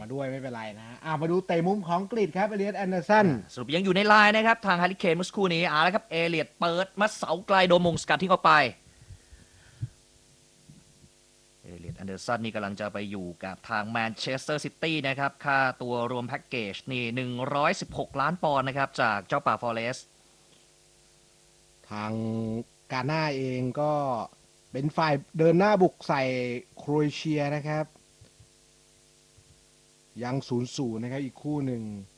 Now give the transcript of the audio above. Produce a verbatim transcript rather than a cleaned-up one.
มาด้วยไม่เป็นไรนะอ่ามาดูเตะมุมของกรีฑครับเอเลียตแอนเดอร์สันสรุปยังอยู่ในไลน์นะครับทางฮาริเคนเมื่อสักครู่นี้เอาละครับเอเลียดเปิดมาเสาไกลโดนมงสกัดทิ้งออกไปเอเลียดแอนเดอร์สันนี่กำลังจะไปอยู่กับทางแมนเชสเตอร์ซิตี้นะครับค่าตัวรวมแพ็กเกจนี่หนึ่งร้อยสิบหกล้านปอนด์นะครับจากเจ้าป่าฟอเรสต์ทางกาน่าเองก็เป็นฝ่ายเดินหน้าบุกใส่โครเอเชียนะครับยังศูนย์ศูนย์นะครับอีกคู่หนึ่ง